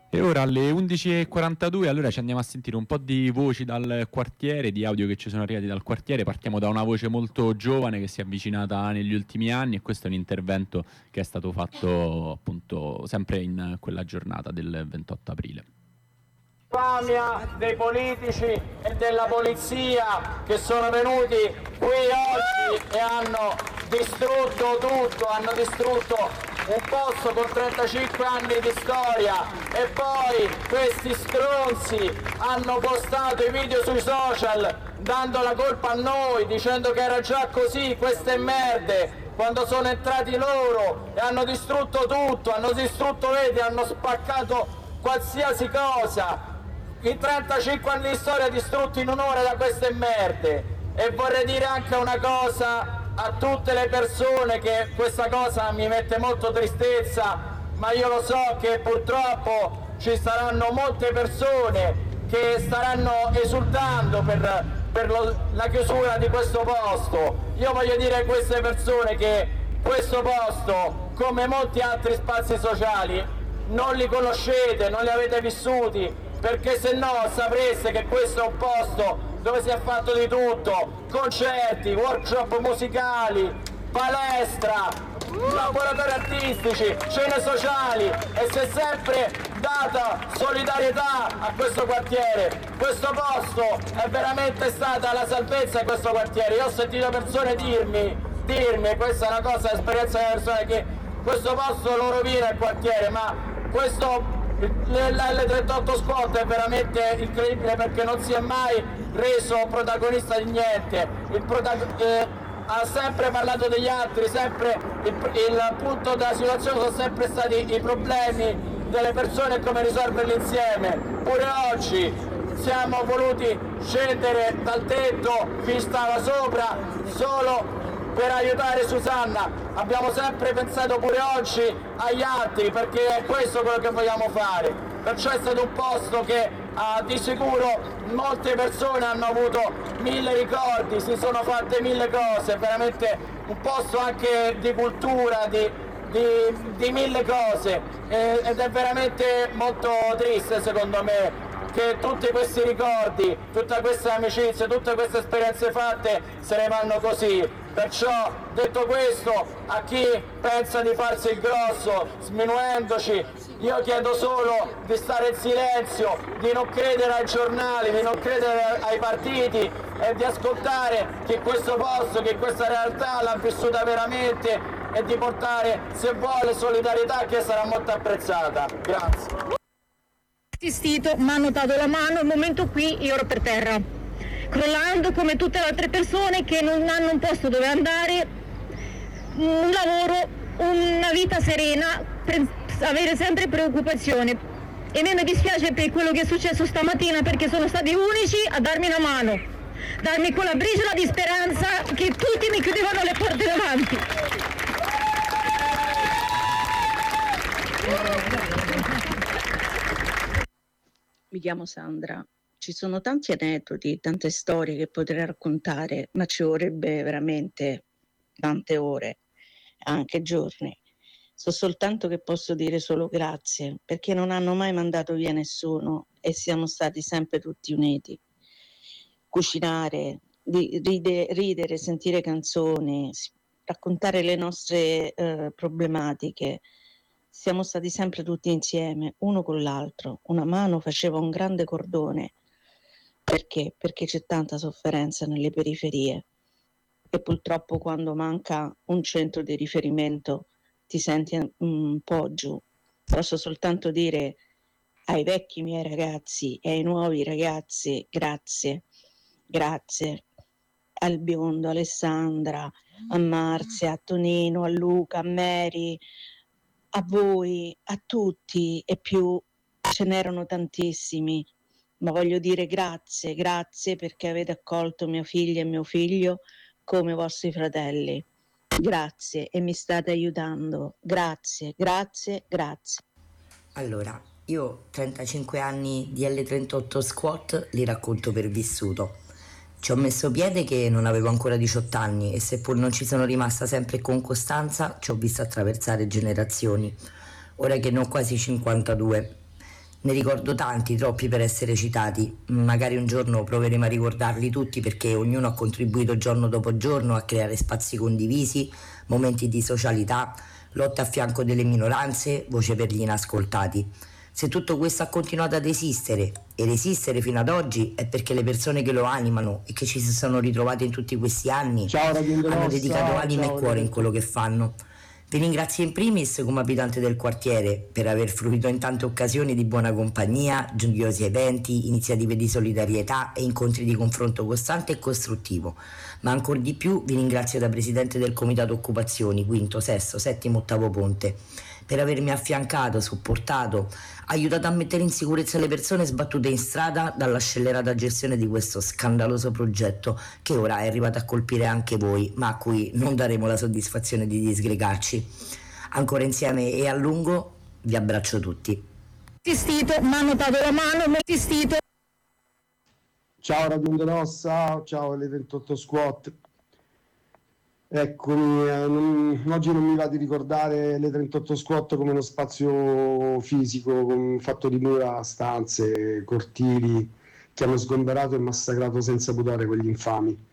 E ora alle 11:42, allora ci andiamo a sentire un po' di voci dal quartiere, di audio che ci sono arrivati dal quartiere. Partiamo da una voce molto giovane che si è avvicinata negli ultimi anni, e questo è un intervento che è stato fatto appunto sempre in quella giornata del 28 aprile. L'infamia dei politici e della polizia che sono venuti qui oggi e hanno distrutto tutto, hanno distrutto un posto con 35 anni di storia, e poi questi stronzi hanno postato i video sui social dando la colpa a noi, dicendo che era già così, queste merde, quando sono entrati loro e hanno distrutto tutto, hanno distrutto reti, hanno spaccato qualsiasi cosa. I 35 anni di storia distrutti in un'ora da queste merde. E vorrei dire anche una cosa a tutte le persone, che questa cosa mi mette molto tristezza, ma io lo so che purtroppo ci saranno molte persone che staranno esultando per la chiusura di questo posto. Io voglio dire a queste persone che questo posto, come molti altri spazi sociali, non li conoscete, non li avete vissuti, perché se no sapreste che questo è un posto dove si è fatto di tutto: concerti, workshop musicali, palestra, laboratori artistici, cene sociali, e si è sempre data solidarietà a questo quartiere. Questo posto è veramente stata la salvezza di questo quartiere. Io ho sentito persone dirmi, questa è una cosa, esperienza delle persone, che questo posto lo rovina il quartiere, ma questo l'L38 Squad è veramente incredibile, perché non si è mai reso protagonista di niente. Ha sempre parlato degli altri, sempre il punto della situazione sono sempre stati i problemi delle persone e come risolverli insieme. Pure oggi siamo voluti scendere dal tetto, chi stava sopra, solo per aiutare Susanna. Abbiamo sempre pensato pure oggi agli altri, perché è questo quello che vogliamo fare. Perciò è stato un posto che di sicuro molte persone hanno avuto 1000 ricordi, si sono fatte 1000 cose, veramente un posto anche di cultura, di 1000 cose, ed è veramente molto triste secondo me che tutti questi ricordi, tutte queste amicizie, tutte queste esperienze fatte se ne vanno così. Perciò, detto questo, a chi pensa di farsi il grosso sminuendoci, io chiedo solo di stare in silenzio, di non credere ai giornali, di non credere ai partiti, e di ascoltare chi questo posto, chi questa realtà l'ha vissuta veramente, e di portare, se vuole, solidarietà, che sarà molto apprezzata. Grazie. Assistito, mi hanno dato la mano, al momento qui io ero per terra, crollando come tutte le altre persone che non hanno un posto dove andare, un lavoro, una vita serena, avere sempre preoccupazione. E a me mi dispiace per quello che è successo stamattina, perché sono stati unici a darmi una mano, darmi quella briciola di speranza che tutti mi chiudevano le porte davanti. Mi chiamo Sandra. Ci sono tanti aneddoti, tante storie che potrei raccontare, ma ci vorrebbe veramente tante ore, anche giorni. So soltanto che posso dire solo grazie, perché non hanno mai mandato via nessuno e siamo stati sempre tutti uniti. Cucinare, ridere, sentire canzoni, raccontare le nostre problematiche. Siamo stati sempre tutti insieme, uno con l'altro. Una mano faceva un grande cordone. Perché? Perché c'è tanta sofferenza nelle periferie e purtroppo quando manca un centro di riferimento ti senti un po' giù. Posso soltanto dire ai vecchi miei ragazzi e ai nuovi ragazzi grazie, grazie. Al biondo, Alessandra, a Marzia, a Tonino, a Luca, a Mary, a voi, a tutti e più, ce n'erano tantissimi, ma voglio dire grazie, grazie perché avete accolto mia figlia e mio figlio come vostri fratelli. Grazie e mi state aiutando. Grazie, grazie, grazie. Allora, io 35 anni di L38 Squat li racconto per vissuto. Ci ho messo piede che non avevo ancora 18 anni e seppur non ci sono rimasta sempre con costanza, ci ho visto attraversare generazioni, ora che ne ho quasi 52. Ne ricordo tanti, troppi per essere citati. Magari un giorno proveremo a ricordarli tutti, perché ognuno ha contribuito giorno dopo giorno a creare spazi condivisi, momenti di socialità, lotta a fianco delle minoranze, voce per gli inascoltati. Se tutto questo ha continuato ad esistere ed esistere fino ad oggi, è perché le persone che lo animano e che ci si sono ritrovate in tutti questi anni hanno dedicato anima e cuore in quello che fanno. Vi ringrazio in primis come abitante del quartiere per aver fruito in tante occasioni di buona compagnia, gioiosi eventi, iniziative di solidarietà e incontri di confronto costante e costruttivo. Ma ancor di più vi ringrazio da presidente del Comitato Occupazioni, quinto, sesto, settimo, ottavo Ponte, per avermi affiancato, supportato, aiutato a mettere in sicurezza le persone sbattute in strada dalla scellerata gestione di questo scandaloso progetto che ora è arrivato a colpire anche voi, ma a cui non daremo la soddisfazione di disgregarci. Ancora insieme e a lungo vi abbraccio tutti. Assistito, mi hanno dato la mano, mi ho assistito. Ciao Radio Onda Rossa, ciao alle 28 Squat. Eccomi, oggi non mi va di ricordare le 38 Squat come uno spazio fisico fatto di mura, stanze, cortili che hanno sgomberato e massacrato senza pudore quegli infami.